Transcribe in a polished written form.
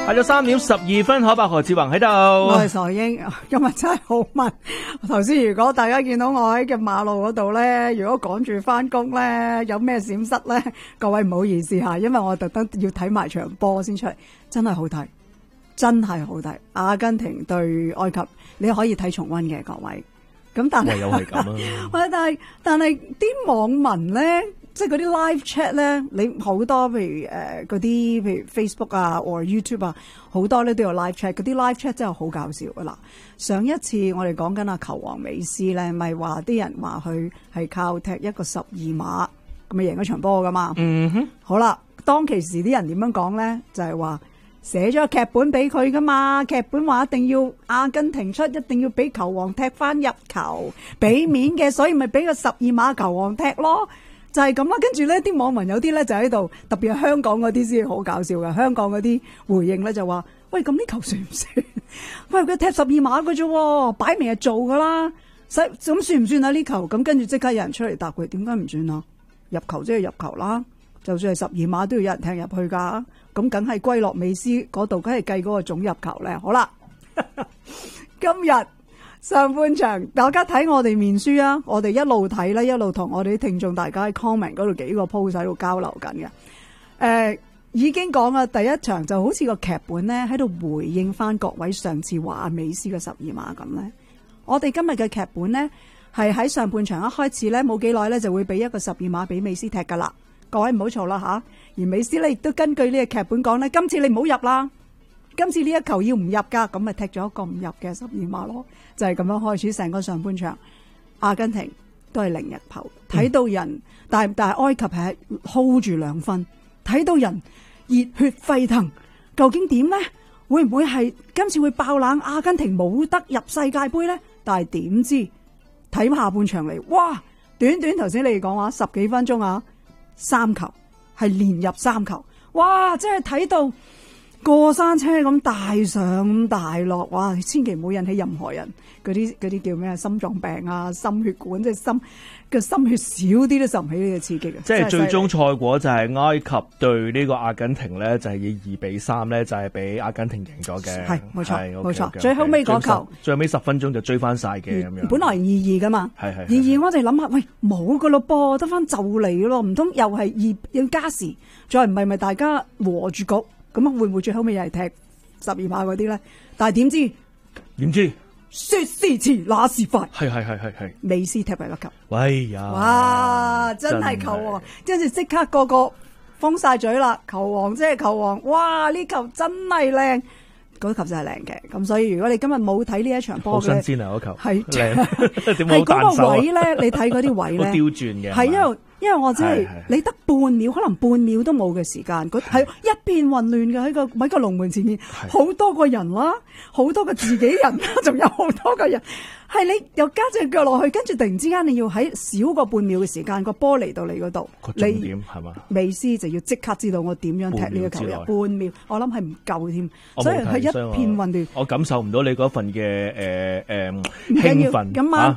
下咗3點12分，可伯何志宏喺度。 我係傻英，今日真係好悶。頭先如果大家見到我喺嘅馬路嗰度咧，如果趕住翻工咧，有咩閃失咧，各位唔好意思吓，因為我特登要睇埋場波先出嚟，真係好睇，真係好睇。阿根廷對埃及，你可以睇重溫嘅各位。咁但係又係咁啊！ 喂，但係啲網民咧。即係嗰啲 live chat 咧，你好多譬如嗰啲譬如 Facebook 啊或 YouTube 啊，好多咧都有 live chat。嗰啲 live chat 真係好搞笑㗎啦！上一次我哋講緊球王美斯咧，咪話啲人話佢係靠踢一個12碼咁咪贏咗場波㗎嘛。嗯哼。好啦，當其時啲人點樣講咧？就係話寫咗劇本俾佢㗎嘛，劇本話一定要阿根廷出，一定要俾球王踢返入球，俾面嘅，所以咪俾個12碼球王踢咯。就係咁啦，跟住咧啲網民有啲咧就喺度，特別係香港嗰啲先好搞笑嘅。香港嗰啲回應咧就話：喂，咁呢球算唔算？喂，佢踢12碼嘅啫，擺明係做噶啦，咁算唔算啊呢球？咁跟住即刻有人出嚟答佢：點解唔算啊？入球即係入球啦，就算係12碼都要有人踢入去㗎。咁梗係歸落美斯嗰度，梗係計嗰個總入球咧。好啦，今日。上半場，大家睇我哋面書啊！我哋一路睇咧，一路同我哋啲聽眾大家喺 comment 嗰度幾個 post 喺度交流緊嘅。已經講啦，第一場就好似個劇本咧喺度回應翻各位上次話美斯嘅12碼咁咧。我哋今日嘅劇本咧係喺上半場一開始咧冇幾耐咧就會俾一個12碼俾美斯踢噶啦。各位唔好嘈啦吓！而美斯咧亦都根據呢個劇本講咧，今次你唔好入啦。今次呢一球要唔入㗎，咁咪踢咗一個唔入嘅12碼咯，就係咁樣開始成個上半場。阿根廷都係零入球，睇到人，但係埃及係 hold 住2分，睇到人熱血沸騰。究竟點呢？會唔會係今次會爆冷？阿根廷冇得入世界盃呢？但係點知睇下半場嚟，哇！短頭先你哋講話10幾分鐘啊，3球係連入3球，哇！真係睇到〜過山車咁大上大落，哇！千祈唔好引起任何人嗰啲叫咩心臟病啊、心血管即係心血少啲都受唔起呢個刺激嘅。 即係最終賽果就係埃及對呢個阿根廷咧，就係以2-3咧，就係俾阿根廷贏咗嘅。係冇錯，冇錯。最後尾嗰球，最後尾10分鐘就追翻晒嘅咁樣。本來2-2噶嘛，係2-2，我哋諗下，喂冇噶咯噃，得翻就嚟咯，唔通又係2要加時，再唔係咪大家和住局？咁會唔會最後尾又係踢12碼嗰啲咧？但係點知說時遲那時快，係美斯踢埋一球，喂呀！哇，真係球王，跟住即刻個個封晒嘴啦！球王即係球王，哇！呢球真係靚，嗰球真係靚嘅。咁所以如果你今日冇睇呢一場波嘅，好新鮮啊！嗰球係靚，係嗰個位咧，你睇嗰啲位咧，好刁鑽嘅，係因為我真係你得半秒，可能半秒都冇嘅時間，佢係一片混亂嘅喺個龍門前面，好多個人啦，好多個自己人啦，仲有好多個人，係你又加隻腳落去，跟住突然之間你要喺少過半秒嘅時間，個波嚟到你嗰度，你點係嘛？美斯就要即刻知道我點樣踢呢個球入半秒，我諗係唔夠添，所以係一片混亂。我感受唔到你嗰份嘅興奮咁啊！